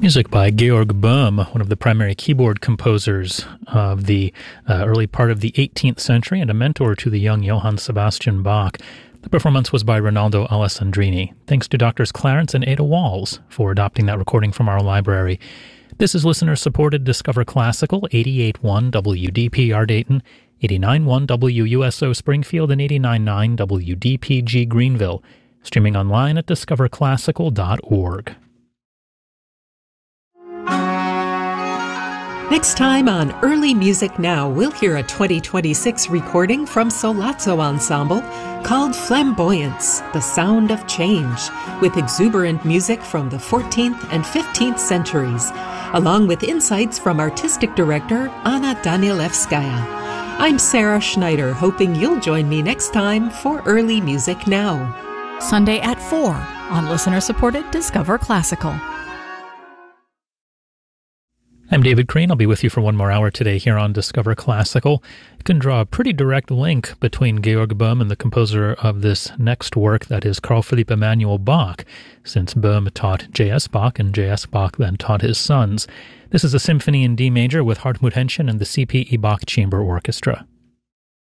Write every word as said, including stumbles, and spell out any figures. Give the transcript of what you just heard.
Music by Georg Böhm, one of the primary keyboard composers of the uh, early part of the eighteenth century and a mentor to the young Johann Sebastian Bach. The performance was by Rinaldo Alessandrini. Thanks to Doctors Clarence and Ada Walls for adopting that recording from our library. This is listener-supported Discover Classical, eighty-eight point one W D P R Dayton, eighty-nine point one W U S O Springfield, and eighty-nine point nine W D P G Greenville. Streaming online at discover classical dot org. Next time on Early Music Now, we'll hear a twenty twenty-six recording from Solazzo Ensemble called Flamboyance, the Sound of Change, with exuberant music from the fourteenth and fifteenth centuries, along with insights from artistic director Anna Danielewskaya. I'm Sarah Schneider, hoping you'll join me next time for Early Music Now. Sunday at four on listener-supported Discover Classical. I'm David Crane. I'll be with you for one more hour today here on Discover Classical. You can draw a pretty direct link between Georg Böhm and the composer of this next work, that is Carl Philipp Emanuel Bach, since Böhm taught J S. Bach and J S. Bach then taught his sons. This is a symphony in D major with Hartmut Henschen and the C P E Bach Chamber Orchestra.